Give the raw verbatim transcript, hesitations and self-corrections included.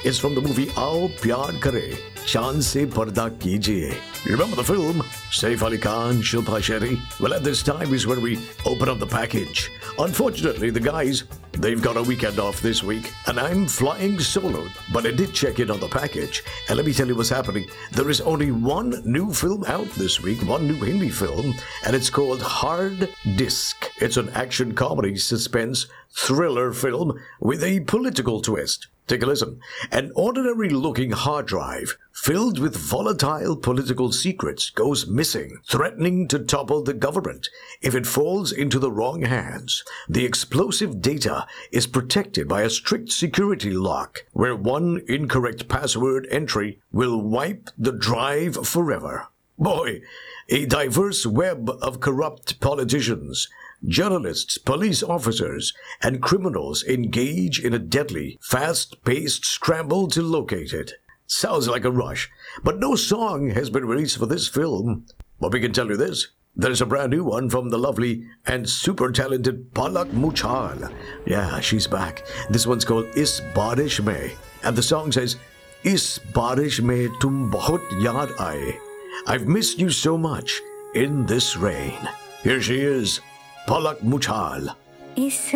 is from the movie Aao Pyar Kare, Chaan Se Parda Kijiye. You remember the film? Saif Ali Khan, Shilpa Shetty? Well, at this time is when we open up the package. Unfortunately, the guys, they've got a weekend off this week, and I'm flying solo. But I did check in on the package, and let me tell you what's happening. There is only one new film out this week, one new Hindi film, and it's called Hard Disk. It's an action comedy suspense thriller film with a political twist. Take a listen. An ordinary-looking hard drive filled with volatile political secrets goes missing, threatening to topple the government if it falls into the wrong hands. The explosive data is protected by a strict security lock, where one incorrect password entry will wipe the drive forever. Boy, a diverse web of corrupt politicians, journalists, police officers, and criminals engage in a deadly, fast-paced scramble to locate it. Sounds like a rush, but no song has been released for this film. But we can tell you this. There's a brand new one from the lovely and super talented Palak Muchal. Yeah, she's back. This one's called Is Barish Mein. And the song says, Is Barish Mein Tum Bahut Yaad Aaye. I've missed you so much in this rain. Here she is, Palak Muchal. इस